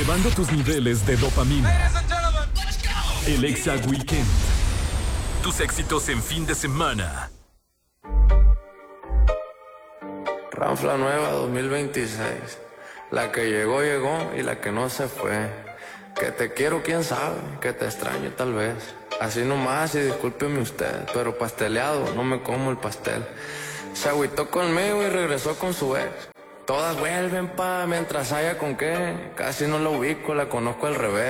elevando tus niveles de dopamina. El Exa Weekend. Tus éxitos en fin de semana. Ranfla nueva 2026. La que llegó, llegó y la que no se fue. Que te quiero, quién sabe, que te extraño tal vez. Así nomás y discúlpeme usted, pero pasteleado, no me como el pastel. Se agüitó conmigo y regresó con su ex. Todas vuelven mientras haya con qué. Casi no la ubico, la conozco al revés.